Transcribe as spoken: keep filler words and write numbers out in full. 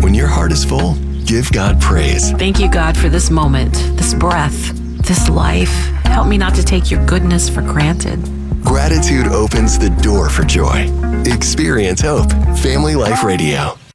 When your heart is full, give God praise. Thank you, God, for this moment, this breath, this life. Help me not to take your goodness for granted. Gratitude opens the door for joy. Experience hope. Family Life Radio.